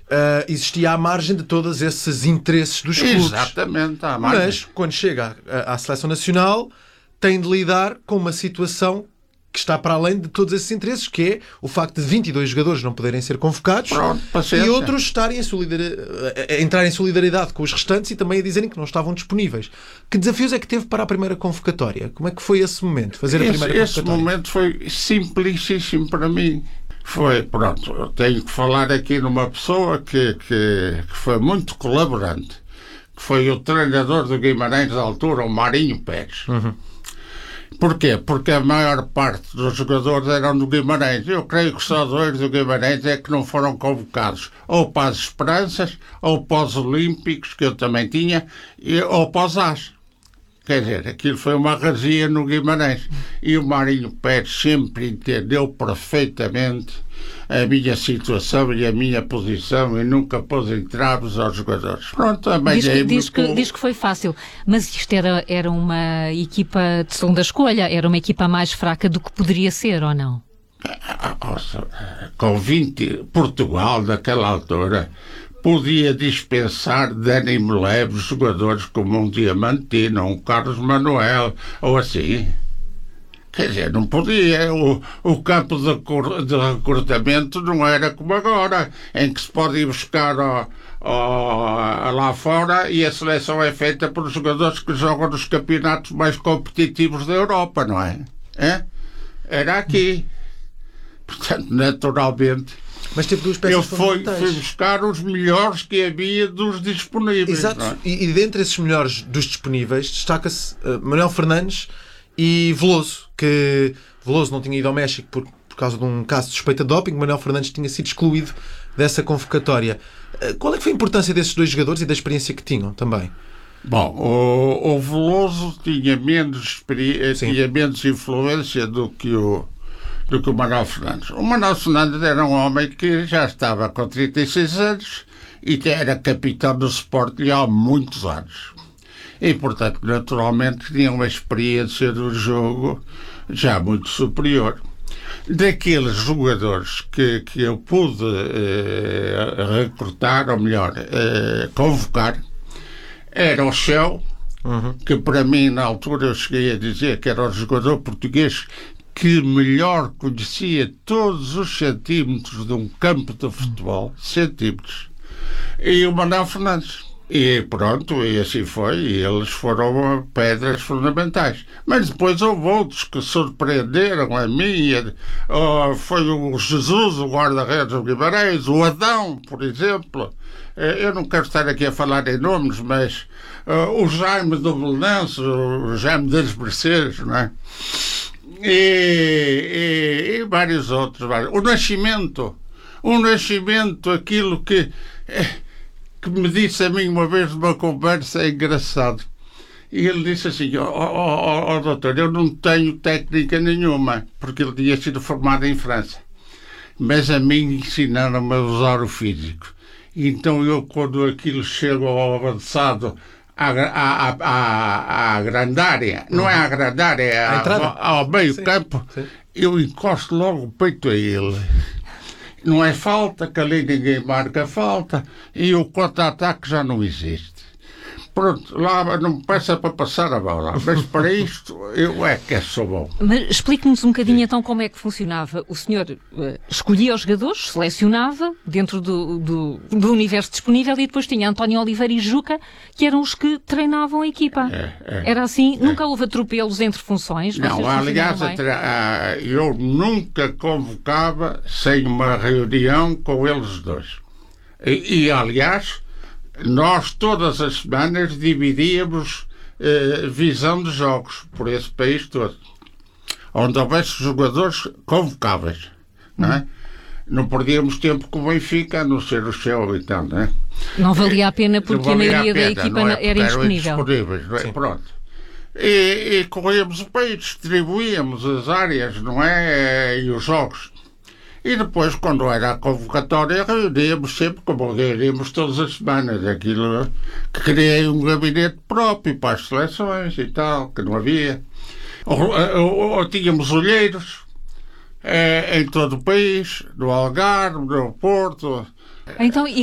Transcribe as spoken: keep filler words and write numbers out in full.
uh, existia à margem de todos esses interesses dos clubes. Exatamente, à margem. Mas, quando chega à, à Seleção Nacional, tem de lidar com uma situação que está para além de todos esses interesses, que é o facto de vinte e dois jogadores não poderem ser convocados. Pronto, e outros estarem em solidari- a entrar em solidariedade com os restantes e também a dizerem que não estavam disponíveis. Que desafios é que teve para a primeira convocatória? Como é que foi esse momento? Fazer a primeira esse, convocatória? Esse momento foi simplicíssimo para mim. Foi, pronto, eu tenho que falar aqui numa pessoa que, que, que foi muito colaborante, que foi o treinador do Guimarães da altura, o Marinho Pérez. Uhum. Porquê? Porque a maior parte dos jogadores eram do Guimarães. Eu creio que só dois do Guimarães é que não foram convocados. Ou para as Esperanças, ou para os Olímpicos, que eu também tinha, ou para os As. Quer dizer, aquilo foi uma razia no Guimarães. E o Marinho Pérez sempre entendeu perfeitamente a minha situação e a minha posição e nunca pôs entraves aos jogadores. Pronto, diz que, diz, que, diz que foi fácil, mas isto era, era uma equipa de segunda escolha, era uma equipa mais fraca do que poderia ser, ou não? Com vinte, Portugal, naquela altura, podia dispensar de ânimo leve jogadores como um Diamantino, um Carlos Manuel, ou assim. Quer dizer, não podia. O, o campo de, de recrutamento não era como agora, em que se pode ir buscar ó, ó, lá fora e a seleção é feita por jogadores que jogam nos campeonatos mais competitivos da Europa, não é? é? Era aqui. Portanto, naturalmente, mas teve duas peças eu fui, fui buscar os melhores que havia dos disponíveis. Exato. Não é? E, e dentre esses melhores dos disponíveis, destaca-se uh, Manuel Fernandes e Veloso, que Veloso não tinha ido ao México por, por causa de um caso de suspeita de doping. Manuel Fernandes tinha sido excluído dessa convocatória. Uh, qual é que foi a importância desses dois jogadores e da experiência que tinham também? Bom, o, o Veloso tinha menos, tinha menos influência do que o do que o Manuel Fernandes. O Manuel Fernandes era um homem que já estava com trinta e seis anos e era capitão do Sporting há muitos anos. E, portanto, naturalmente, tinha uma experiência do jogo já muito superior. Daqueles jogadores que, que eu pude eh, recrutar, ou melhor, eh, convocar, era o Shell, uhum. que para mim, na altura, eu cheguei a dizer que era o jogador português que melhor conhecia todos os centímetros de um campo de futebol, centímetros, e o Manuel Fernandes. E pronto, e assim foi, e eles foram pedras fundamentais. Mas depois houve outros que surpreenderam a mim, oh, foi o Jesus, o guarda-redes do Guimarães, o Adão, por exemplo. Eu não quero estar aqui a falar em nomes, mas uh, o Jaime do Belenenses, o Jaime das Mercedes, não é? E, e, e vários outros. Vários. O Nascimento, o Nascimento, aquilo que, que me disse a mim uma vez numa conversa, é engraçado. E ele disse assim, ó oh, oh, oh, oh, doutor, eu não tenho técnica nenhuma, porque ele tinha sido formado em França. Mas a mim ensinaram-me a usar o físico. Então eu, quando aquilo chega ao avançado, à, à, à, à grande área, não é à grande área, é ao, ao meio sim, campo, sim. Eu encosto logo o peito a ele. Não é falta, que ali ninguém marca falta, e o contra-ataque já não existe. Pronto, lá não me peça para passar a bola, mas para isto eu é que sou bom. Mas explique-nos um bocadinho então como é que funcionava. O senhor uh, escolhia os jogadores, selecionava dentro do, do, do universo disponível e depois tinha António Oliveira e Juca, que eram os que treinavam a equipa. É, é, Era assim? É. Nunca houve atropelos entre funções? Não, aliás, a, eu nunca convocava sem uma reunião com eles dois. E, e aliás, nós todas as semanas dividíamos eh, visão de jogos por esse país todo, onde houvesse jogadores convocáveis, não é? Não perdíamos tempo com o Benfica, a não ser o seu, então, não é? Não valia a pena porque a maioria a pena, da equipa é? era indisponível. Eram indisponíveis, não é? Pronto. E, e corríamos o país, distribuíamos as áreas, não é? E os jogos. E depois, quando era a convocatória, reuníamos sempre, como reuníamos todas as semanas, aquilo que criei um gabinete próprio para as seleções e tal, que não havia. Ou, ou, ou tínhamos olheiros é, em todo o país, no Algarve, no Porto. Então,